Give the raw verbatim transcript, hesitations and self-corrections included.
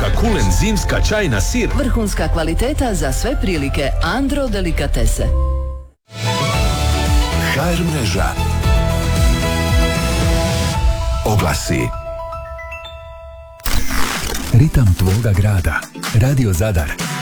kulen zimska čajna sir. Vrhunska kvaliteta za sve prilike. Andro delikatese. ha er mreža. Oglasi. Ritam tvoga grada. Radio Zadar.